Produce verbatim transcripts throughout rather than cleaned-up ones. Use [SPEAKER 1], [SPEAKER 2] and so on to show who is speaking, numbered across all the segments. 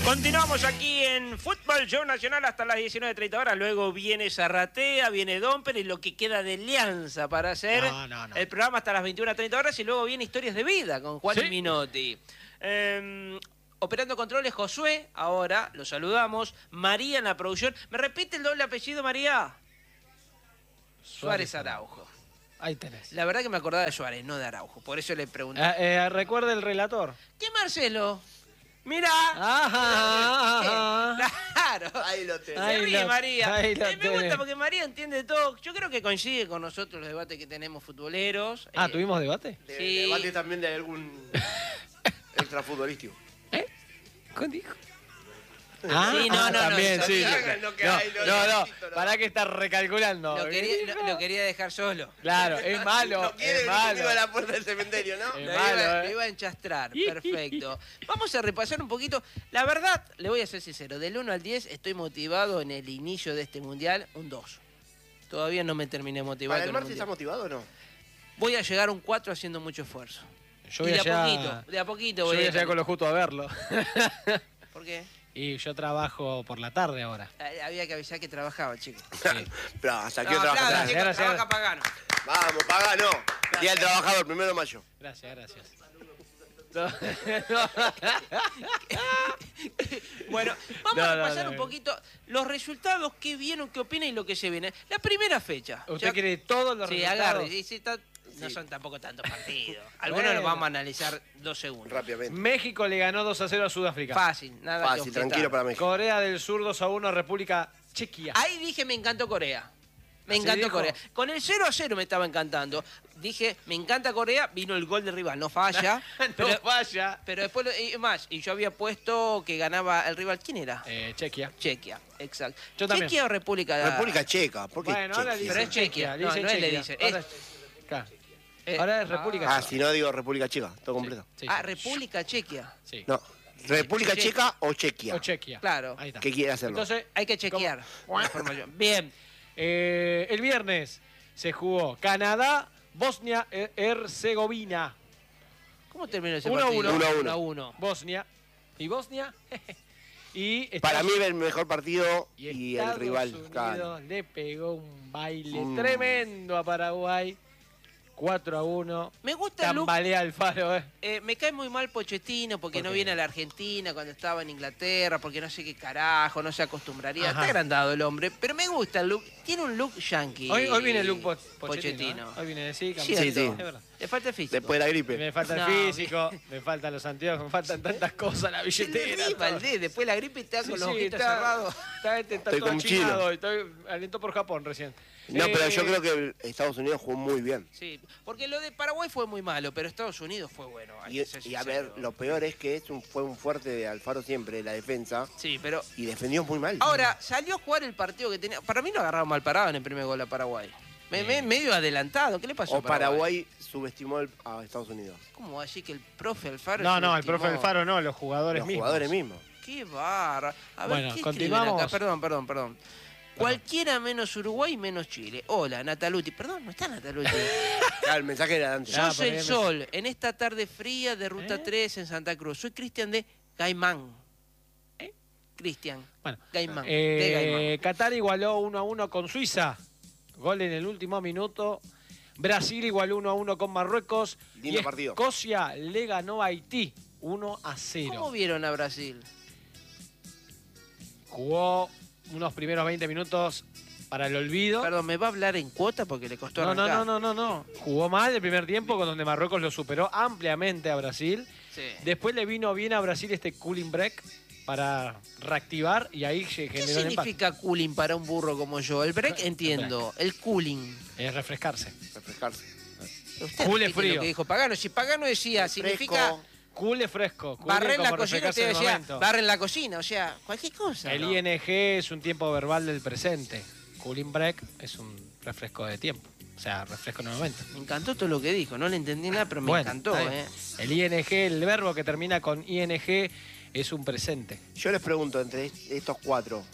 [SPEAKER 1] Continuamos aquí en Fútbol Show Nacional hasta las diecinueve treinta horas. Luego viene Zarratea, viene Domper y lo que queda de Alianza para hacer
[SPEAKER 2] no, no, no.
[SPEAKER 1] el programa hasta las veintiuna treinta horas. Y luego viene Historias de Vida con Juan
[SPEAKER 2] ¿Sí?
[SPEAKER 1] Minotti. Eh, operando controles Josué, ahora lo saludamos. María en la producción. ¿Me repite el doble apellido, María? Suárez, Suárez Araujo.
[SPEAKER 2] Ahí tenés.
[SPEAKER 1] La verdad que me acordaba de Suárez, no de Araujo. Por eso le pregunté.
[SPEAKER 2] Eh, eh, recuerda el relator.
[SPEAKER 1] ¿Qué Marcelo? Mirá.
[SPEAKER 2] Ajá, ajá.
[SPEAKER 1] Claro.
[SPEAKER 3] Ahí lo tenés.
[SPEAKER 1] Se ríe
[SPEAKER 2] lo-
[SPEAKER 1] María.
[SPEAKER 2] ahí lo
[SPEAKER 1] Eh, me gusta
[SPEAKER 2] tenés.
[SPEAKER 1] porque María entiende todo. Yo creo que coincide con nosotros los debates que tenemos futboleros.
[SPEAKER 2] Ah,
[SPEAKER 1] Eh,
[SPEAKER 2] ¿tuvimos debate?
[SPEAKER 3] De,
[SPEAKER 1] Sí.
[SPEAKER 3] Debate también de algún extrafutbolístico.
[SPEAKER 2] ¿Qué dijo?
[SPEAKER 1] Ah, sí, no, no, no,
[SPEAKER 2] también,
[SPEAKER 1] no,
[SPEAKER 2] sí.
[SPEAKER 1] no,
[SPEAKER 2] No,
[SPEAKER 3] no, que
[SPEAKER 2] no,
[SPEAKER 3] hay, lo
[SPEAKER 2] no, no,
[SPEAKER 3] necesito, no.
[SPEAKER 2] pará que está recalculando.
[SPEAKER 1] Lo
[SPEAKER 2] ¿Qué
[SPEAKER 1] quería,
[SPEAKER 2] dijo?
[SPEAKER 1] lo, lo quería dejar solo.
[SPEAKER 2] Claro, es malo,
[SPEAKER 3] No quiere
[SPEAKER 2] es
[SPEAKER 3] venir
[SPEAKER 2] malo.
[SPEAKER 3] conmigo a la puerta del cementerio, ¿no?
[SPEAKER 2] Es
[SPEAKER 1] Lo
[SPEAKER 2] malo,
[SPEAKER 1] iba,
[SPEAKER 2] eh.
[SPEAKER 1] lo iba a enchastrar, perfecto. Vamos a repasar un poquito. La verdad, le voy a ser sincero, del uno al diez estoy motivado en el inicio de este mundial, un dos. Todavía no me terminé motivado.
[SPEAKER 3] ¿Para el
[SPEAKER 1] con
[SPEAKER 3] martes
[SPEAKER 1] mundial.
[SPEAKER 3] está motivado o no?
[SPEAKER 1] Voy a llegar a un cuatro haciendo mucho esfuerzo.
[SPEAKER 2] Yo
[SPEAKER 1] y
[SPEAKER 2] voy
[SPEAKER 1] de a
[SPEAKER 2] allá,
[SPEAKER 1] poquito, de a poquito
[SPEAKER 2] yo
[SPEAKER 1] voy
[SPEAKER 2] voy
[SPEAKER 1] a
[SPEAKER 2] allá con lo justo a verlo.
[SPEAKER 1] ¿Por qué?
[SPEAKER 2] Y yo trabajo por la tarde ahora.
[SPEAKER 1] Eh, Había que avisar que trabajaba, chicos.
[SPEAKER 2] Sí.
[SPEAKER 3] Pero hasta aquí
[SPEAKER 1] No,
[SPEAKER 3] trabaja.
[SPEAKER 1] aplaudan,
[SPEAKER 2] Gracias,
[SPEAKER 1] chicos,
[SPEAKER 2] gracias.
[SPEAKER 1] trabaja Pagano.
[SPEAKER 3] Vamos, paga, no. Día del trabajador, primero de mayo.
[SPEAKER 2] Gracias, gracias.
[SPEAKER 1] Bueno, vamos
[SPEAKER 2] No,
[SPEAKER 1] a
[SPEAKER 2] no,
[SPEAKER 1] repasar
[SPEAKER 2] no,
[SPEAKER 1] un
[SPEAKER 2] no.
[SPEAKER 1] poquito los resultados, qué vieron, qué opinan y lo que se viene. La primera fecha.
[SPEAKER 2] ¿Usted
[SPEAKER 1] Ya-
[SPEAKER 2] quiere todos los
[SPEAKER 1] Sí,
[SPEAKER 2] resultados?
[SPEAKER 1] agarre. sí, sí, está- No
[SPEAKER 3] Sí.
[SPEAKER 1] son tampoco tantos partidos. Algunos
[SPEAKER 2] Bueno.
[SPEAKER 1] los vamos a analizar dos segundos.
[SPEAKER 3] Rápidamente.
[SPEAKER 2] México le ganó dos a cero a Sudáfrica.
[SPEAKER 1] Fácil, nada que
[SPEAKER 3] Fácil,
[SPEAKER 1] objetar.
[SPEAKER 3] tranquilo para México.
[SPEAKER 2] Corea del Sur dos a uno a República Chequia.
[SPEAKER 1] Ahí dije, me encantó Corea. Me
[SPEAKER 2] ¿Así
[SPEAKER 1] encantó
[SPEAKER 2] dijo?
[SPEAKER 1] Corea. Con el cero a cero me estaba encantando. Dije, me encanta Corea, vino el gol de rival, no falla.
[SPEAKER 2] no
[SPEAKER 1] pero,
[SPEAKER 2] falla.
[SPEAKER 1] pero después, lo- y más, y yo había puesto que ganaba el rival. ¿Quién era?
[SPEAKER 2] Eh, Chequia.
[SPEAKER 1] Chequia, exacto.
[SPEAKER 2] Yo también.
[SPEAKER 1] ¿Chequia o República?
[SPEAKER 3] República Checa. ¿Por qué
[SPEAKER 2] Bueno, ahora
[SPEAKER 3] Chequia?
[SPEAKER 2] dice
[SPEAKER 1] Pero es Chequia.
[SPEAKER 2] le
[SPEAKER 1] No,
[SPEAKER 2] dicen
[SPEAKER 1] no es le
[SPEAKER 2] Chequia.
[SPEAKER 1] dicen,
[SPEAKER 2] Ahora
[SPEAKER 1] es-
[SPEAKER 2] es- claro.
[SPEAKER 1] Eh,
[SPEAKER 2] Ahora es República
[SPEAKER 3] Ah,
[SPEAKER 2] Checa.
[SPEAKER 3] si no digo República Checa, todo completo.
[SPEAKER 2] Sí,
[SPEAKER 1] Ah,
[SPEAKER 2] sí.
[SPEAKER 1] República Chequia.
[SPEAKER 2] Sí.
[SPEAKER 3] No, República
[SPEAKER 1] Che-
[SPEAKER 3] Checa o Chequia.
[SPEAKER 2] O Chequia.
[SPEAKER 1] Claro.
[SPEAKER 2] Ahí está.
[SPEAKER 3] ¿Qué quiere hacerlo?
[SPEAKER 2] Entonces,
[SPEAKER 1] Hay que chequear la información. Bien.
[SPEAKER 2] eh, el viernes se jugó Canadá, Bosnia, Her- Herzegovina.
[SPEAKER 1] ¿Cómo terminó ese
[SPEAKER 2] Uno a
[SPEAKER 1] partido?
[SPEAKER 2] uno.
[SPEAKER 3] Uno a uno.
[SPEAKER 1] Uno a uno.
[SPEAKER 2] Bosnia. ¿Y Bosnia? y
[SPEAKER 3] Para
[SPEAKER 2] Estados-
[SPEAKER 3] mí el mejor partido y, el
[SPEAKER 2] Estados
[SPEAKER 3] rival.
[SPEAKER 2] Unidos
[SPEAKER 3] Claro.
[SPEAKER 2] le pegó un baile
[SPEAKER 3] Mm.
[SPEAKER 2] tremendo a Paraguay. cuatro a uno.
[SPEAKER 1] Me gusta el look.
[SPEAKER 2] Tambalea el faro, eh.
[SPEAKER 1] Eh, me cae muy mal Pochettino porque
[SPEAKER 2] ¿Por
[SPEAKER 1] no
[SPEAKER 2] qué?
[SPEAKER 1] viene a la Argentina cuando estaba en Inglaterra, porque no sé qué carajo, no se acostumbraría.
[SPEAKER 2] Ajá.
[SPEAKER 1] Está agrandado el hombre, pero me gusta el look. Tiene un look yankee.
[SPEAKER 2] Hoy, hoy viene el look po- Pochettino.
[SPEAKER 1] Pochettino.
[SPEAKER 2] ¿eh? Hoy viene de sí,
[SPEAKER 1] Cierto.
[SPEAKER 2] campeón.
[SPEAKER 3] Sí, sí.
[SPEAKER 2] Es verdad.
[SPEAKER 1] Le falta el físico.
[SPEAKER 3] Después de la gripe.
[SPEAKER 2] Me falta el
[SPEAKER 1] No,
[SPEAKER 2] físico, me faltan los anteojos, me faltan tantas cosas, la
[SPEAKER 1] Se le
[SPEAKER 2] billetera.
[SPEAKER 1] ríe,
[SPEAKER 2] todo.
[SPEAKER 1] Valdés, después la gripe está
[SPEAKER 2] Sí,
[SPEAKER 1] con los
[SPEAKER 2] sí,
[SPEAKER 1] ojitos
[SPEAKER 2] está-
[SPEAKER 1] cerrados.
[SPEAKER 2] Está, está
[SPEAKER 3] Estoy
[SPEAKER 2] todo
[SPEAKER 3] con
[SPEAKER 2] chinado,
[SPEAKER 3] chino.
[SPEAKER 2] estoy alentó por Japón recién.
[SPEAKER 3] No, pero yo
[SPEAKER 2] Eh,
[SPEAKER 3] creo que Estados Unidos jugó muy bien.
[SPEAKER 1] Sí, porque lo de Paraguay fue muy malo, pero Estados Unidos fue bueno. hay
[SPEAKER 3] Y,
[SPEAKER 1] que ser
[SPEAKER 3] y a
[SPEAKER 1] sincero.
[SPEAKER 3] ver, lo peor es que es un, fue un fuerte de Alfaro siempre, la defensa,
[SPEAKER 1] Sí, pero
[SPEAKER 3] y defendió muy mal.
[SPEAKER 1] ahora salió a jugar el partido que tenía. Para mí lo agarraron mal parado en el primer gol a Paraguay. Me, me- medio adelantado. ¿Qué le pasó
[SPEAKER 3] o
[SPEAKER 1] a Paraguay?
[SPEAKER 3] Paraguay subestimó el- a Estados Unidos.
[SPEAKER 1] ¿Cómo va a decir que el profe Alfaro
[SPEAKER 2] No, no, el
[SPEAKER 1] subestimó?
[SPEAKER 2] profe Alfaro no, los jugadores
[SPEAKER 3] Los
[SPEAKER 2] mismos.
[SPEAKER 3] jugadores mismos.
[SPEAKER 1] Qué barra. A ver,
[SPEAKER 2] Bueno,
[SPEAKER 1] ¿qué
[SPEAKER 2] continuamos.
[SPEAKER 1] escriben acá? Perdón, perdón, perdón. Cualquiera menos Uruguay menos Chile. Hola, Nataluti. Perdón, no está Nataluti.
[SPEAKER 3] Claro, el mensaje era de antes.
[SPEAKER 2] Ah,
[SPEAKER 1] Sos
[SPEAKER 2] por
[SPEAKER 1] el
[SPEAKER 2] ahí me-
[SPEAKER 1] sol en esta tarde fría de Ruta
[SPEAKER 2] ¿Eh?
[SPEAKER 1] tres en Santa Cruz. Soy Cristian de Gaimán.
[SPEAKER 2] ¿Eh?
[SPEAKER 1] Cristian.
[SPEAKER 2] Bueno,
[SPEAKER 1] Gaimán. de
[SPEAKER 2] eh,
[SPEAKER 1] Gaimán.
[SPEAKER 2] Qatar igualó uno a uno con Suiza. Gol en el último minuto. Brasil igualó uno a uno con Marruecos.
[SPEAKER 3] Lindo
[SPEAKER 2] y
[SPEAKER 3] partido.
[SPEAKER 2] Escocia le ganó a Haití uno a cero.
[SPEAKER 1] ¿Cómo vieron a Brasil?
[SPEAKER 2] Jugó unos primeros veinte minutos para el olvido.
[SPEAKER 1] Perdón, ¿me va a hablar en cuota porque le costó
[SPEAKER 2] No, no,
[SPEAKER 1] arrancar?
[SPEAKER 2] no, no, no, no. Jugó mal el primer tiempo, con donde Marruecos lo superó ampliamente a Brasil.
[SPEAKER 1] Sí.
[SPEAKER 2] Después le vino bien a Brasil este cooling break para reactivar y ahí se
[SPEAKER 1] ¿Qué
[SPEAKER 2] generó el empate.
[SPEAKER 1] significa cooling para un burro como yo? El break
[SPEAKER 2] El
[SPEAKER 1] entiendo, el cooling.
[SPEAKER 2] Es refrescarse.
[SPEAKER 3] Refrescarse.
[SPEAKER 1] Usted
[SPEAKER 2] Cool es
[SPEAKER 1] repite
[SPEAKER 2] frío.
[SPEAKER 1] lo que dijo Pagano. Si Pagano decía, significa
[SPEAKER 3] Fresco.
[SPEAKER 2] Cool es fresco. Cool
[SPEAKER 1] barrer
[SPEAKER 2] es
[SPEAKER 1] la
[SPEAKER 2] como
[SPEAKER 1] cocina,
[SPEAKER 2] refrescarse
[SPEAKER 1] usted
[SPEAKER 2] en el
[SPEAKER 1] decía,
[SPEAKER 2] momento.
[SPEAKER 1] barren la cocina, o sea, cualquier cosa.
[SPEAKER 2] El
[SPEAKER 1] ¿no?
[SPEAKER 2] I N G es un tiempo verbal del presente. Cooling break es un refresco de tiempo. O sea, refresco en el momento.
[SPEAKER 1] Me encantó todo lo que dijo, no le entendí nada, pero me
[SPEAKER 2] Bueno,
[SPEAKER 1] encantó,
[SPEAKER 2] está bien.
[SPEAKER 1] ¿eh?
[SPEAKER 2] El I N G, el verbo que termina con I N G, es un presente.
[SPEAKER 3] Yo les pregunto, entre est- estos cuatro,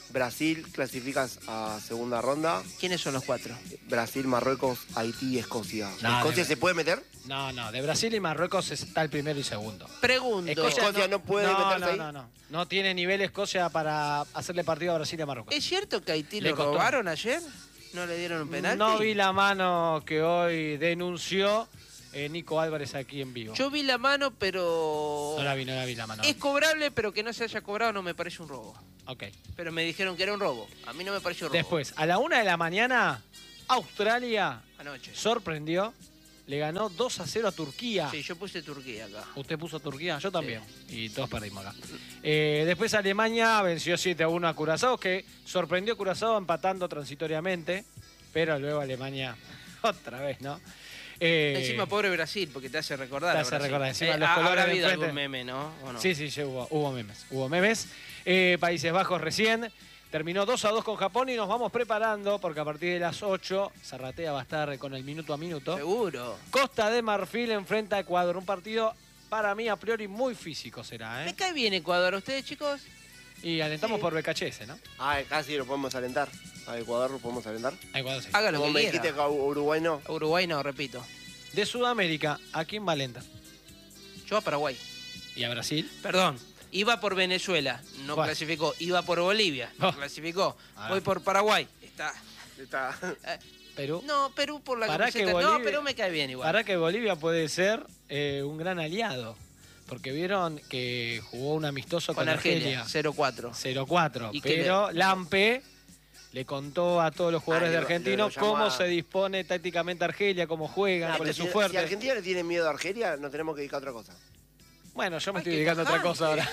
[SPEAKER 3] Brasil clasificas a segunda ronda.
[SPEAKER 1] ¿Quiénes son los cuatro?
[SPEAKER 3] Brasil, Marruecos, Haití y Escocia.
[SPEAKER 2] No,
[SPEAKER 3] ¿Escocia
[SPEAKER 2] de-
[SPEAKER 3] se puede meter?
[SPEAKER 2] No, no, de Brasil y Marruecos está el primero y segundo.
[SPEAKER 1] Pregunto.
[SPEAKER 2] Escocia
[SPEAKER 3] Escocia no, puede
[SPEAKER 2] no,
[SPEAKER 3] meterse
[SPEAKER 2] no,
[SPEAKER 3] ahí.
[SPEAKER 2] no, no. No tiene nivel Escocia para hacerle partido a Brasil y a Marruecos.
[SPEAKER 1] ¿Es cierto que a Haití
[SPEAKER 2] Le
[SPEAKER 1] lo
[SPEAKER 2] costó.
[SPEAKER 1] robaron ayer? ¿No le dieron un penalti?
[SPEAKER 2] No vi la mano que hoy denunció eh, Nico Álvarez aquí en vivo.
[SPEAKER 1] Yo vi la mano, pero...
[SPEAKER 2] No la vi, no la vi la mano.
[SPEAKER 1] Es cobrable, pero que no se haya cobrado no me parece un robo.
[SPEAKER 2] Ok.
[SPEAKER 1] Pero me dijeron que era un robo. A mí no me pareció robo.
[SPEAKER 2] Después, a la una de la mañana, Australia
[SPEAKER 1] Anoche.
[SPEAKER 2] sorprendió. Le ganó dos a cero a Turquía.
[SPEAKER 1] Sí, yo puse Turquía acá.
[SPEAKER 2] ¿Usted puso Turquía? Yo también. Y todos perdimos acá. Eh, después Alemania venció siete a uno a Curazao, que sorprendió a Curazao empatando transitoriamente. Pero luego Alemania, otra vez, ¿no? Eh,
[SPEAKER 1] Encima, pobre Brasil, porque te hace recordar.
[SPEAKER 2] Te
[SPEAKER 1] a
[SPEAKER 2] hace
[SPEAKER 1] Brasil.
[SPEAKER 2] recordar. Encima
[SPEAKER 1] Eh,
[SPEAKER 2] los
[SPEAKER 1] ha-
[SPEAKER 2] colores
[SPEAKER 1] habrá
[SPEAKER 2] de
[SPEAKER 1] habido
[SPEAKER 2] enfrente.
[SPEAKER 1] algún meme, ¿no? ¿O no?
[SPEAKER 2] Sí, sí, sí, hubo, hubo memes. Hubo memes. Eh, Países Bajos recién. Terminó dos a dos con Japón y nos vamos preparando porque a partir de las ocho, Zarratea va a estar con el minuto a minuto.
[SPEAKER 1] Seguro.
[SPEAKER 2] Costa de Marfil enfrenta a Ecuador. Un partido, para mí, a priori muy físico será,
[SPEAKER 1] ¿Me
[SPEAKER 2] ¿eh?
[SPEAKER 1] cae bien Ecuador? ¿Ustedes, chicos?
[SPEAKER 2] Y alentamos
[SPEAKER 3] Sí.
[SPEAKER 2] por B K H S, ¿no?
[SPEAKER 3] Ah, casi lo podemos alentar. A Ecuador lo podemos alentar.
[SPEAKER 2] A Ecuador sí.
[SPEAKER 1] Haga lo
[SPEAKER 3] Como
[SPEAKER 1] que
[SPEAKER 3] me dijiste
[SPEAKER 1] quiera.
[SPEAKER 3] que a Uruguay no.
[SPEAKER 1] A Uruguay no, repito.
[SPEAKER 2] De Sudamérica, ¿a quién va a alentar?
[SPEAKER 1] Yo a Paraguay.
[SPEAKER 2] ¿Y a Brasil?
[SPEAKER 1] Perdón. Iba por Venezuela, no
[SPEAKER 2] ¿Cuál?
[SPEAKER 1] clasificó. Iba por Bolivia, no
[SPEAKER 2] Oh.
[SPEAKER 1] clasificó.
[SPEAKER 2] Ah.
[SPEAKER 1] Voy por Paraguay. Está.
[SPEAKER 3] Está.
[SPEAKER 2] Perú.
[SPEAKER 1] No, Perú por la
[SPEAKER 2] Para que
[SPEAKER 1] camiseta. No,
[SPEAKER 2] Bolivia-
[SPEAKER 1] Perú me cae bien igual.
[SPEAKER 2] Para que Bolivia puede ser eh, un gran aliado. Porque vieron que jugó un amistoso con,
[SPEAKER 1] Con Argelia,
[SPEAKER 2] Argelia.
[SPEAKER 1] cero cuatro.
[SPEAKER 2] cero cuatro.
[SPEAKER 1] ¿Y qué
[SPEAKER 2] Pero Lampe le contó a todos los jugadores
[SPEAKER 3] Ah,
[SPEAKER 2] de
[SPEAKER 3] le-
[SPEAKER 2] Argentino
[SPEAKER 3] le- lo llamó
[SPEAKER 2] cómo
[SPEAKER 3] a-
[SPEAKER 2] se dispone tácticamente Argelia, cómo juegan,
[SPEAKER 3] Ah,
[SPEAKER 2] cuál
[SPEAKER 3] pero
[SPEAKER 2] es su
[SPEAKER 3] si, si
[SPEAKER 2] fuerte.
[SPEAKER 3] Argentina le tiene miedo a Argelia, nos tenemos que dedicar a otra cosa.
[SPEAKER 2] Bueno, yo me
[SPEAKER 1] Ay,
[SPEAKER 2] estoy
[SPEAKER 1] qué
[SPEAKER 2] dedicando a otra
[SPEAKER 1] tajante.
[SPEAKER 2] cosa ahora.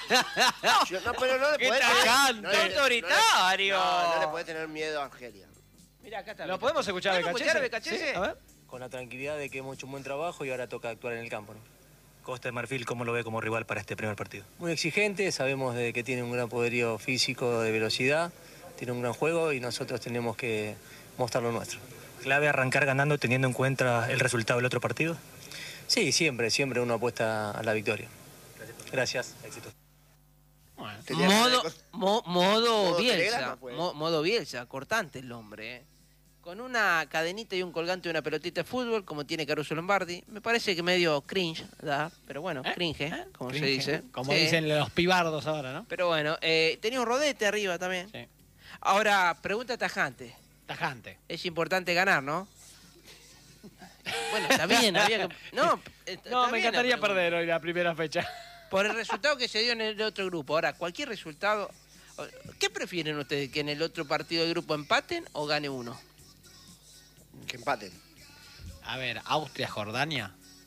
[SPEAKER 3] Yo- no, pero no le
[SPEAKER 2] ¡Qué
[SPEAKER 3] podés
[SPEAKER 2] tajante!
[SPEAKER 3] tener, no le- no le-
[SPEAKER 1] ¡Autoritario!
[SPEAKER 3] No, no le podés tener miedo a Argelia.
[SPEAKER 1] Mirá, acá está.
[SPEAKER 2] ¿Lo podemos escuchar a
[SPEAKER 1] ¿Podemos
[SPEAKER 2] B K H S?
[SPEAKER 1] escuchar a B K H S?
[SPEAKER 2] Sí, a ver.
[SPEAKER 4] Con la tranquilidad de que hemos hecho un buen trabajo y ahora toca actuar en el campo, ¿no? Costa de Marfil, ¿cómo lo ve como rival para este primer partido? Muy exigente, sabemos de que tiene un gran poderío físico de velocidad, tiene un gran juego y nosotros tenemos que mostrar lo nuestro. ¿Clave arrancar ganando teniendo en cuenta el resultado del otro partido? Sí, siempre, siempre uno apuesta a la victoria. Gracias, éxito.
[SPEAKER 2] Bueno,
[SPEAKER 3] Tenía
[SPEAKER 1] Modo,
[SPEAKER 3] que-
[SPEAKER 1] mo- modo
[SPEAKER 3] Modo
[SPEAKER 1] Bielsa.
[SPEAKER 3] telegrama fue.
[SPEAKER 1] Mo- modo Bielsa, cortante el hombre. ¿eh? Con una cadenita y un colgante y una pelotita de fútbol, como tiene Caruso Lombardi. Me parece que medio cringe, ¿da? Pero bueno,
[SPEAKER 2] ¿Eh?
[SPEAKER 1] cringe,
[SPEAKER 2] ¿Eh?
[SPEAKER 1] como
[SPEAKER 2] Cringe,
[SPEAKER 1] se dice.
[SPEAKER 2] Como
[SPEAKER 1] Sí.
[SPEAKER 2] dicen los pibardos ahora, ¿no?
[SPEAKER 1] Pero bueno, eh, tenía un rodete arriba también.
[SPEAKER 2] Sí.
[SPEAKER 1] Ahora, pregunta tajante.
[SPEAKER 2] Tajante.
[SPEAKER 1] Es importante ganar, ¿no? Bueno, está bien, había que... No, está-
[SPEAKER 2] No,
[SPEAKER 1] está
[SPEAKER 2] me
[SPEAKER 1] bien la
[SPEAKER 2] encantaría
[SPEAKER 1] pregunta.
[SPEAKER 2] perder hoy la primera fecha.
[SPEAKER 1] Por el resultado que se dio en el otro grupo. Ahora, cualquier resultado... ¿Qué prefieren ustedes? ¿Que en el otro partido del grupo empaten o gane uno?
[SPEAKER 3] Que empaten.
[SPEAKER 2] A ver, Austria-Jordania.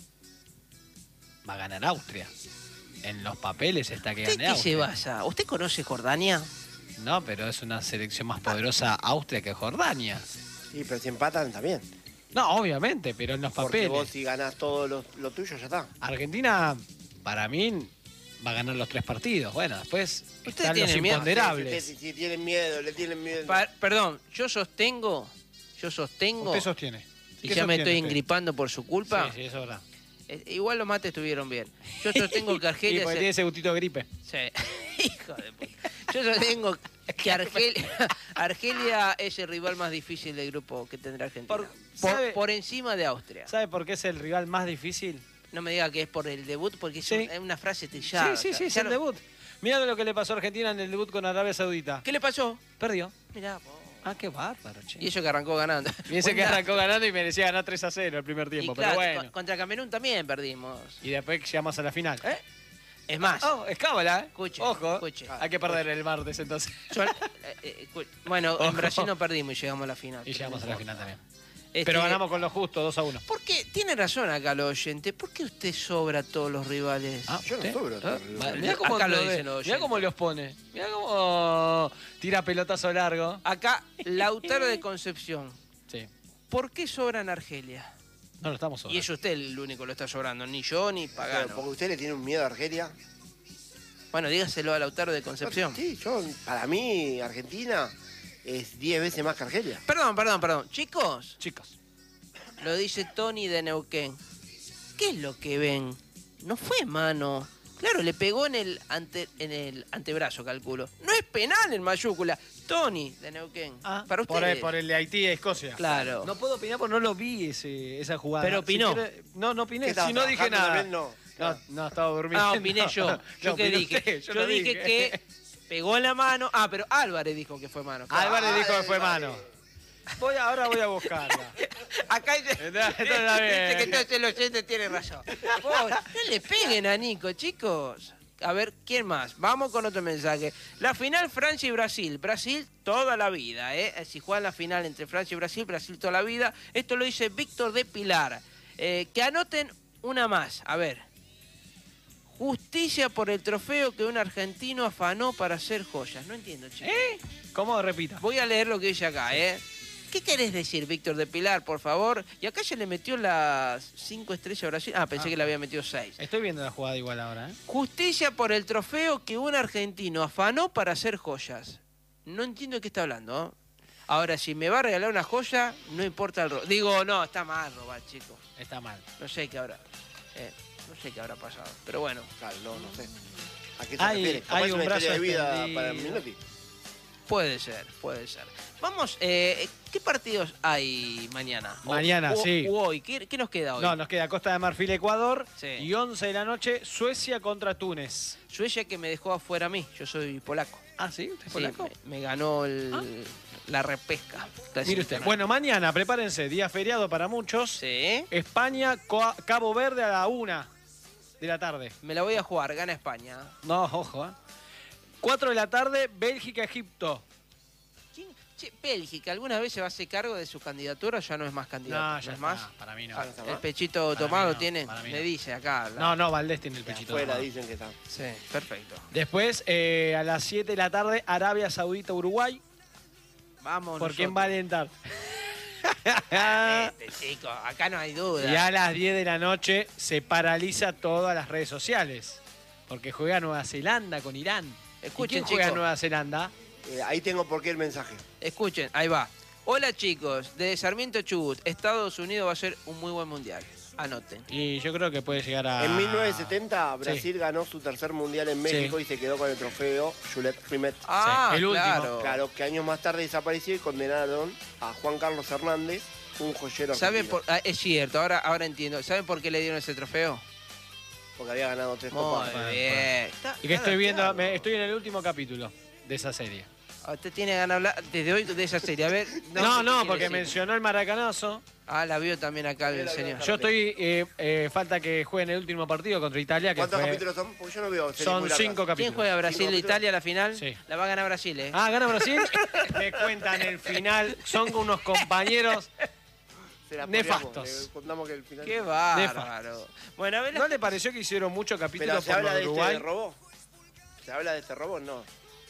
[SPEAKER 2] Va a ganar Austria. En los papeles está que
[SPEAKER 1] ¿Usted
[SPEAKER 2] gane
[SPEAKER 1] qué
[SPEAKER 2] Austria.
[SPEAKER 1] se basa? ¿Usted conoce Jordania?
[SPEAKER 2] No, pero es una selección más poderosa Austria que Jordania.
[SPEAKER 3] Sí, pero si empatan también.
[SPEAKER 2] No, obviamente, pero en los
[SPEAKER 3] Porque
[SPEAKER 2] papeles.
[SPEAKER 3] vos si ganás todo lo, lo tuyo, ya está.
[SPEAKER 2] Argentina, para mí, va a ganar los tres partidos. Bueno, después
[SPEAKER 1] Usted
[SPEAKER 2] están los
[SPEAKER 1] tiene miedo.
[SPEAKER 2] imponderables.
[SPEAKER 3] Si, si tienen miedo, le tienen miedo.
[SPEAKER 1] Pa- perdón, yo sostengo... Yo sostengo...
[SPEAKER 2] Usted sostiene.
[SPEAKER 1] Y
[SPEAKER 2] ¿Qué
[SPEAKER 1] ya me
[SPEAKER 2] sostiene
[SPEAKER 1] estoy
[SPEAKER 2] usted?
[SPEAKER 1] engripando por su culpa.
[SPEAKER 2] Sí, sí, eso es verdad.
[SPEAKER 1] Eh, igual los mates estuvieron bien. Yo sostengo que
[SPEAKER 2] Y
[SPEAKER 1] Argelia...
[SPEAKER 2] porque
[SPEAKER 1] se-
[SPEAKER 2] tiene ese gustito de gripe.
[SPEAKER 1] Sí. Hijo de puta. Yo sostengo que Argelia, Argelia es el rival más difícil del grupo que tendrá Argentina.
[SPEAKER 2] Por-
[SPEAKER 1] Por,
[SPEAKER 2] ¿sabe?
[SPEAKER 1] por encima de Austria.
[SPEAKER 2] ¿Sabe por qué es el rival más difícil?
[SPEAKER 1] No me diga que es por el debut, porque es,
[SPEAKER 2] Sí.
[SPEAKER 1] un- es una frase trillada.
[SPEAKER 2] sí, sí,
[SPEAKER 1] Ya-
[SPEAKER 2] sí, es
[SPEAKER 1] ya
[SPEAKER 2] el
[SPEAKER 1] lo-
[SPEAKER 2] debut. Mirá lo que le pasó a Argentina en el debut con Arabia Saudita.
[SPEAKER 1] ¿Qué le pasó?
[SPEAKER 2] Perdió.
[SPEAKER 1] Mirá, po.
[SPEAKER 2] Ah, qué bárbaro, che.
[SPEAKER 1] Y eso que arrancó ganando.
[SPEAKER 2] Y ese que
[SPEAKER 1] Buen dato.
[SPEAKER 2] arrancó ganando y merecía ganar tres a cero el primer
[SPEAKER 1] Y
[SPEAKER 2] tiempo,
[SPEAKER 1] claro,
[SPEAKER 2] pero bueno.
[SPEAKER 1] con- contra Camerún también perdimos.
[SPEAKER 2] Y después llegamos a la final. ¿Eh?
[SPEAKER 1] Es más,
[SPEAKER 2] Oh, es cábala, ¿eh?
[SPEAKER 1] Escuche,
[SPEAKER 2] Ojo.
[SPEAKER 1] escuche.
[SPEAKER 2] Hay que perder el martes entonces.
[SPEAKER 1] yo- eh, eh, escu- bueno,
[SPEAKER 2] Ojo.
[SPEAKER 1] en Brasil no perdimos y llegamos a la final.
[SPEAKER 2] Y llegamos a la final también.
[SPEAKER 1] Este,
[SPEAKER 2] Pero ganamos con lo justo, dos a uno.
[SPEAKER 1] ¿Por qué? Tiene razón acá el oyente. ¿Por qué usted sobra a todos los rivales?
[SPEAKER 2] Ah,
[SPEAKER 3] Yo no
[SPEAKER 2] ¿usted?
[SPEAKER 3] sobro,
[SPEAKER 2] Ah,
[SPEAKER 3] pero-
[SPEAKER 2] va- Mirá cómo,
[SPEAKER 1] Acá lo
[SPEAKER 2] lo
[SPEAKER 1] dicen
[SPEAKER 2] ve-
[SPEAKER 1] los
[SPEAKER 2] mirá
[SPEAKER 1] oyentes.
[SPEAKER 2] cómo los pone. Mirá cómo tira pelotazo largo.
[SPEAKER 1] Acá, Lautaro de Concepción.
[SPEAKER 2] Sí.
[SPEAKER 1] ¿Por qué sobra en Argelia?
[SPEAKER 2] No lo estamos sobrando.
[SPEAKER 1] Y es usted el único que lo está sobrando, ni yo ni
[SPEAKER 3] Pero
[SPEAKER 1] Pagano.
[SPEAKER 3] porque usted le tiene un miedo a Argelia.
[SPEAKER 1] Bueno, dígaselo a Lautaro de Concepción.
[SPEAKER 3] Sí, yo, para mí, Argentina es diez veces más que Argelia.
[SPEAKER 1] Perdón, perdón, perdón. Chicos,
[SPEAKER 2] Chicos.
[SPEAKER 1] lo dice Tony de Neuquén. ¿Qué es lo que ven? No fue mano Claro, le pegó en el ante, en el antebrazo, calculo. No es penal en mayúscula. Tony, de Neuquén.
[SPEAKER 2] Ah,
[SPEAKER 1] Para
[SPEAKER 2] por
[SPEAKER 1] ustedes.
[SPEAKER 2] el, por el de Haití y Escocia.
[SPEAKER 1] Claro.
[SPEAKER 2] No puedo opinar porque no lo vi ese, esa jugada.
[SPEAKER 1] Pero opinó.
[SPEAKER 2] Si quiere- no, no opiné.
[SPEAKER 3] ¿Qué estaba
[SPEAKER 2] Si no dije
[SPEAKER 3] trabajando
[SPEAKER 2] nada.
[SPEAKER 3] también? No.
[SPEAKER 2] No, no, estaba durmiendo.
[SPEAKER 1] Ah, opiné yo. ¿Yo
[SPEAKER 2] No,
[SPEAKER 1] qué
[SPEAKER 2] opinó
[SPEAKER 1] dije?
[SPEAKER 2] usted,
[SPEAKER 1] Yo,
[SPEAKER 2] no
[SPEAKER 1] dije,
[SPEAKER 2] dije.
[SPEAKER 1] que pegó en la mano. Ah, pero Álvarez dijo que fue mano. Claro.
[SPEAKER 2] Álvarez dijo que fue
[SPEAKER 3] Álvarez.
[SPEAKER 2] mano. Voy, ahora voy a buscarla.
[SPEAKER 1] Acá dice,
[SPEAKER 2] Está- está bien.
[SPEAKER 1] dice que entonces el oyente tiene razón. Pobre, no le peguen a Nico, chicos. A ver, ¿quién más? Vamos con otro mensaje. La final Francia y Brasil. Brasil toda la vida, ¿eh? Si juegan la final entre Francia y Brasil, Brasil toda la vida. Esto lo dice Víctor de Pilar. Eh, que anoten una más. A ver. Justicia por el trofeo que un argentino afanó para hacer joyas. No entiendo, chicos.
[SPEAKER 2] ¿Eh? ¿Cómo repita?
[SPEAKER 1] Voy a leer lo que dice acá, ¿eh? ¿Qué querés decir, Víctor de Pilar, por favor? Y acá ya le metió las cinco estrellas a Brasil. Ah, pensé
[SPEAKER 2] Ah.
[SPEAKER 1] que le había metido seis.
[SPEAKER 2] Estoy viendo la jugada igual ahora, ¿eh?
[SPEAKER 1] Justicia por el trofeo que un argentino afanó para hacer joyas. No entiendo de qué está hablando. ¿eh? Ahora, si me va a regalar una joya, no importa el robo. Digo, no, está mal robar, chicos.
[SPEAKER 2] Está mal.
[SPEAKER 1] No sé qué habrá. eh, no sé qué habrá pasado. Pero bueno.
[SPEAKER 3] Claro, no, no sé. ¿A qué se
[SPEAKER 2] Hay-
[SPEAKER 3] refiere? Capaz
[SPEAKER 2] hay
[SPEAKER 3] es
[SPEAKER 2] un
[SPEAKER 3] una historia
[SPEAKER 2] brazo
[SPEAKER 3] de vida
[SPEAKER 2] extendido.
[SPEAKER 3] para Menotti.
[SPEAKER 1] Puede ser, puede ser. Vamos, eh, ¿qué partidos hay mañana? O-
[SPEAKER 2] Mañana,
[SPEAKER 1] o-
[SPEAKER 2] sí.
[SPEAKER 1] u hoy. ¿Qué, qué nos queda hoy?
[SPEAKER 2] No, nos queda Costa de Marfil, Ecuador.
[SPEAKER 1] Sí.
[SPEAKER 2] Y once de la noche, Suecia contra Túnez.
[SPEAKER 1] Suecia que me dejó afuera a mí. Yo soy polaco.
[SPEAKER 2] Ah, ¿sí? ¿Usted es
[SPEAKER 1] Sí,
[SPEAKER 2] polaco?
[SPEAKER 1] me, me ganó el- la repesca.
[SPEAKER 2] Mire usted. Bueno, mañana, prepárense, día feriado para muchos.
[SPEAKER 1] Sí.
[SPEAKER 2] España, Co- Cabo Verde a la una de la tarde.
[SPEAKER 1] Me la voy a jugar. Gana España.
[SPEAKER 2] No, ojo, ¿eh? cuatro de la tarde, Bélgica, Egipto.
[SPEAKER 1] ¿Quién? Che, Bélgica, ¿alguna vez se va a hacer cargo de su candidatura o ya no es más candidato?
[SPEAKER 2] No, ya
[SPEAKER 1] es
[SPEAKER 2] está,
[SPEAKER 1] más?
[SPEAKER 2] para mí no.
[SPEAKER 3] Ah, no está
[SPEAKER 1] El
[SPEAKER 3] más.
[SPEAKER 1] pechito
[SPEAKER 2] Para
[SPEAKER 1] tomado
[SPEAKER 2] mí no,
[SPEAKER 1] tiene.
[SPEAKER 2] para mí
[SPEAKER 1] Me
[SPEAKER 2] no.
[SPEAKER 1] dice acá. la-
[SPEAKER 2] No, no, Valdés tiene el
[SPEAKER 3] De
[SPEAKER 2] pechito.
[SPEAKER 3] afuera
[SPEAKER 2] tomado.
[SPEAKER 3] dicen que está.
[SPEAKER 1] Sí, perfecto.
[SPEAKER 2] Después, eh, a las siete de la tarde, Arabia Saudita, Uruguay.
[SPEAKER 1] Vamos.
[SPEAKER 2] ¿Por quién
[SPEAKER 1] nosotros.
[SPEAKER 2] va a alentar?
[SPEAKER 1] Este, chicos, acá no hay duda.
[SPEAKER 2] Y a las diez de la noche se paraliza todas las redes sociales. Porque juega Nueva Zelanda con Irán.
[SPEAKER 1] Escuchen,
[SPEAKER 2] ¿Y quién juega
[SPEAKER 1] chicos.
[SPEAKER 2] Nueva Zelanda?
[SPEAKER 3] Eh, ahí tengo por qué el mensaje.
[SPEAKER 1] Escuchen, ahí va. Hola chicos, de Sarmiento Chubut, Estados Unidos va a ser un muy buen mundial. Anoten.
[SPEAKER 2] Y yo creo que puede llegar a...
[SPEAKER 3] En mil novecientos setenta, Brasil ganó su tercer mundial en México
[SPEAKER 2] Sí.
[SPEAKER 3] y se quedó con el trofeo Jules Rimet.
[SPEAKER 1] Ah,
[SPEAKER 2] el último.
[SPEAKER 1] claro.
[SPEAKER 3] Claro, que años más tarde desapareció y condenaron a Juan Carlos Hernández, un joyero
[SPEAKER 1] ¿Saben
[SPEAKER 3] argentino,
[SPEAKER 1] por, ah, es cierto, ahora, ahora entiendo. ¿Saben por qué le dieron ese trofeo?
[SPEAKER 3] porque había ganado tres
[SPEAKER 1] Muy
[SPEAKER 3] copas.
[SPEAKER 2] Bueno,
[SPEAKER 1] bien. Está-
[SPEAKER 2] Y que
[SPEAKER 1] está
[SPEAKER 2] estoy viendo,
[SPEAKER 1] claro.
[SPEAKER 2] me- estoy en el último capítulo de esa serie.
[SPEAKER 1] Ah, Usted tiene ganas de hablar desde hoy de esa serie. A ver.
[SPEAKER 2] No, no,
[SPEAKER 1] ¿qué
[SPEAKER 2] porque
[SPEAKER 1] quiere decir?
[SPEAKER 2] mencionó el maracanazo.
[SPEAKER 1] Ah, la vio también acá el señor.
[SPEAKER 2] Yo estoy, eh, eh, falta que jueguen el último partido contra Italia. Que
[SPEAKER 3] ¿Cuántos
[SPEAKER 2] fue-
[SPEAKER 3] capítulos son? Porque yo no veo series
[SPEAKER 2] Son
[SPEAKER 3] muy largas.
[SPEAKER 2] cinco
[SPEAKER 1] ¿Quién
[SPEAKER 2] capítulos.
[SPEAKER 1] juega
[SPEAKER 3] Cinco
[SPEAKER 1] Brasil-Italia a la final?
[SPEAKER 2] Sí.
[SPEAKER 1] La va a ganar Brasil, ¿eh?
[SPEAKER 2] Ah, ¿gana Brasil? Me cuentan el final. Son unos compañeros.
[SPEAKER 3] Se la
[SPEAKER 2] Nefastos.
[SPEAKER 3] poníamos, le contamos que el final...
[SPEAKER 1] Qué bárbaro. Bueno, a ver.
[SPEAKER 2] ¿No le pareció que hicieron muchos
[SPEAKER 3] Pero
[SPEAKER 2] capítulos
[SPEAKER 3] se
[SPEAKER 2] por
[SPEAKER 3] habla
[SPEAKER 2] lo de
[SPEAKER 3] de este
[SPEAKER 2] Uruguay?
[SPEAKER 3] de robo. ¿Se habla de este robo? No.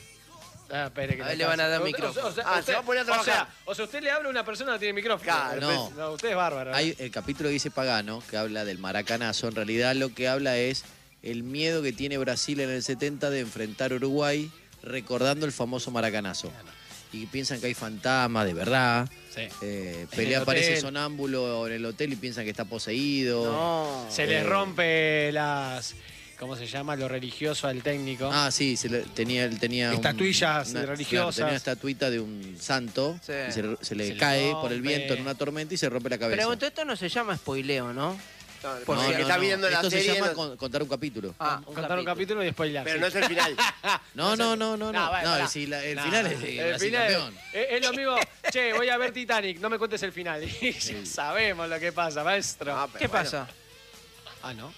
[SPEAKER 2] Ah, espere que
[SPEAKER 1] A él
[SPEAKER 2] le
[SPEAKER 1] le van a dar
[SPEAKER 2] pasa.
[SPEAKER 1] micrófono.
[SPEAKER 2] O sea,
[SPEAKER 3] Ah,
[SPEAKER 2] usted-
[SPEAKER 3] se va a poner a
[SPEAKER 2] O
[SPEAKER 3] trabajar.
[SPEAKER 2] sea, o sea, usted le habla a una persona que no tiene micrófono.
[SPEAKER 3] Claro,
[SPEAKER 5] No.
[SPEAKER 2] No, usted es bárbaro. ¿eh?
[SPEAKER 5] Hay el capítulo que dice Pagano, que habla del maracanazo. En realidad lo que habla es el miedo que tiene Brasil en el setenta de enfrentar a Uruguay recordando el famoso maracanazo. Y piensan que hay fantasmas, de verdad.
[SPEAKER 2] Sí.
[SPEAKER 5] Eh,
[SPEAKER 2] el
[SPEAKER 5] pelea, aparece
[SPEAKER 2] hotel.
[SPEAKER 5] sonámbulo en el hotel y piensan que está poseído.
[SPEAKER 1] No.
[SPEAKER 2] Se les
[SPEAKER 5] Eh.
[SPEAKER 2] rompe las... ¿Cómo se llama? Lo religioso al técnico.
[SPEAKER 5] Ah, sí, se le- tenía, él tenía un-
[SPEAKER 2] Estatuillas
[SPEAKER 5] una-
[SPEAKER 2] religiosas.
[SPEAKER 5] claro, tenía una estatuita de un santo.
[SPEAKER 1] Sí.
[SPEAKER 5] Y se, se le
[SPEAKER 2] Se le
[SPEAKER 5] cae
[SPEAKER 2] rompe.
[SPEAKER 5] por el viento en una tormenta y se rompe la cabeza.
[SPEAKER 1] Pregunto, esto no se llama spoileo, ¿no?
[SPEAKER 3] No,
[SPEAKER 1] Por
[SPEAKER 3] porque
[SPEAKER 1] si-
[SPEAKER 3] que está viendo la
[SPEAKER 5] Esto se
[SPEAKER 3] serie...
[SPEAKER 5] llama
[SPEAKER 3] no-
[SPEAKER 5] con- contar un capítulo.
[SPEAKER 1] Ah, un
[SPEAKER 2] Contar un capítulo y spoilear.
[SPEAKER 3] Pero
[SPEAKER 2] sí.
[SPEAKER 3] no es el final.
[SPEAKER 5] No, no, no, no, no.
[SPEAKER 2] No, vale,
[SPEAKER 5] No,
[SPEAKER 2] pará.
[SPEAKER 5] si la- el
[SPEAKER 2] No,
[SPEAKER 5] final
[SPEAKER 2] no,
[SPEAKER 5] es de
[SPEAKER 2] el
[SPEAKER 5] Brasil
[SPEAKER 2] final
[SPEAKER 5] campeón.
[SPEAKER 2] es, es lo mismo. Che, voy a ver Titanic, no me cuentes el final. Y ya sabemos lo que pasa, maestro.
[SPEAKER 3] Ah, pero
[SPEAKER 1] ¿Qué
[SPEAKER 3] bueno.
[SPEAKER 1] pasa?
[SPEAKER 2] Ah, ¿no?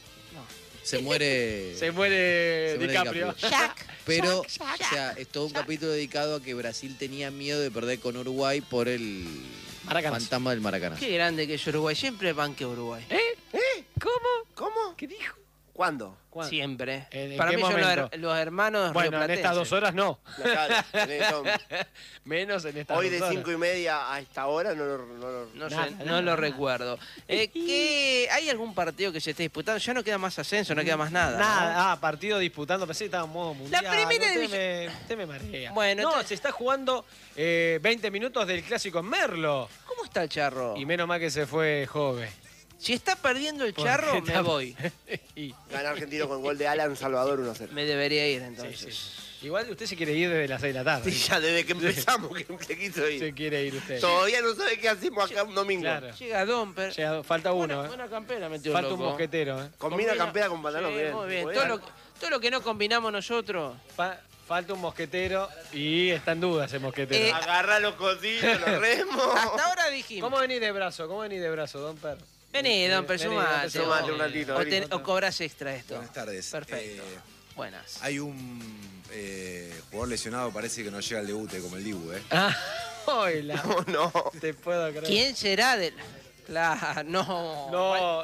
[SPEAKER 5] Se muere.
[SPEAKER 2] Se muere,
[SPEAKER 5] se muere
[SPEAKER 2] DiCaprio.
[SPEAKER 1] Jack.
[SPEAKER 5] Pero, o sea, es todo un capítulo dedicado a que Brasil tenía miedo de perder con Uruguay por el
[SPEAKER 2] Maracanazo.
[SPEAKER 5] fantasma del Maracanazo.
[SPEAKER 1] Qué grande que es Uruguay. Siempre banque Uruguay.
[SPEAKER 2] ¿Eh? ¿Cómo?
[SPEAKER 3] ¿Cómo?
[SPEAKER 2] ¿Qué dijo?
[SPEAKER 3] ¿Cuándo?
[SPEAKER 2] ¿Cuándo?
[SPEAKER 1] Siempre.
[SPEAKER 2] ¿En- en
[SPEAKER 1] Para
[SPEAKER 2] qué
[SPEAKER 1] mí son los,
[SPEAKER 2] momento?
[SPEAKER 1] her- los hermanos
[SPEAKER 2] Bueno, en
[SPEAKER 1] rioplatenses.
[SPEAKER 2] estas dos horas no.
[SPEAKER 3] La cara, tenés todo.
[SPEAKER 2] Menos en estas
[SPEAKER 3] Hoy
[SPEAKER 2] dos
[SPEAKER 3] de
[SPEAKER 2] horas.
[SPEAKER 3] cinco y media a esta hora no lo... No lo-
[SPEAKER 1] No, sé,
[SPEAKER 2] Nada,
[SPEAKER 1] no
[SPEAKER 2] nada,
[SPEAKER 1] lo
[SPEAKER 2] nada.
[SPEAKER 1] recuerdo. Eh, ¿qué- ¿Hay algún partido que se esté disputando? Ya no queda más ascenso, no queda más nada. ¿no?
[SPEAKER 2] Nada, ah, partido disputando, pensé que estaba en modo mundial.
[SPEAKER 1] primera
[SPEAKER 2] usted
[SPEAKER 1] división-
[SPEAKER 2] me, usted me marea.
[SPEAKER 1] Bueno,
[SPEAKER 2] no,
[SPEAKER 1] entonces-
[SPEAKER 2] se está jugando eh, veinte minutos del clásico en Merlo.
[SPEAKER 1] ¿Cómo está el charro?
[SPEAKER 2] Y menos mal que se fue Jove.
[SPEAKER 1] Si está perdiendo el
[SPEAKER 2] Porque
[SPEAKER 1] charro, me
[SPEAKER 2] está-
[SPEAKER 1] voy.
[SPEAKER 2] Y-
[SPEAKER 3] Gana Argentino con gol de Alan Salvador uno a cero.
[SPEAKER 1] Me debería ir
[SPEAKER 2] sí,
[SPEAKER 1] entonces.
[SPEAKER 2] sí. Igual usted se quiere ir desde las seis de la tarde.
[SPEAKER 3] Sí, ya desde que empezamos que se quiso ir.
[SPEAKER 2] Se quiere ir usted.
[SPEAKER 3] Todavía no sabe qué hacemos acá un domingo.
[SPEAKER 2] Claro.
[SPEAKER 1] Llega Domper.
[SPEAKER 2] Llega- falta uno,
[SPEAKER 1] buena,
[SPEAKER 2] ¿eh?
[SPEAKER 1] buena campera metió el
[SPEAKER 2] Falta un
[SPEAKER 1] loco.
[SPEAKER 2] mosquetero, ¿eh?
[SPEAKER 3] Combina campera con pantalón,
[SPEAKER 1] Sí,
[SPEAKER 3] bien.
[SPEAKER 1] muy bien.
[SPEAKER 3] Muy
[SPEAKER 1] Todo
[SPEAKER 3] bien.
[SPEAKER 1] lo, que- todo lo que no combinamos nosotros.
[SPEAKER 2] Fa- falta un mosquetero y está en duda ese mosquetero.
[SPEAKER 1] Eh,
[SPEAKER 3] Agarra los cositos, los remos.
[SPEAKER 1] Hasta ahora dijimos.
[SPEAKER 2] ¿Cómo venís de brazo? ¿Cómo venís de brazo, don Per?
[SPEAKER 1] Vení, Domper,
[SPEAKER 2] Vení,
[SPEAKER 1] sumate.
[SPEAKER 2] Domper,
[SPEAKER 3] Sumate un ratito.
[SPEAKER 1] O,
[SPEAKER 3] vení.
[SPEAKER 1] ten- o cobras extra esto.
[SPEAKER 6] Buenas tardes.
[SPEAKER 1] Perfecto.
[SPEAKER 6] Eh,
[SPEAKER 1] Buenas.
[SPEAKER 6] hay un eh, jugador lesionado, parece que no llega al debute como el Dibu, ¿eh?
[SPEAKER 2] Ah, hola.
[SPEAKER 3] No, no.
[SPEAKER 2] Te puedo creer.
[SPEAKER 1] ¿Quién será del.? Claro, no.
[SPEAKER 2] No,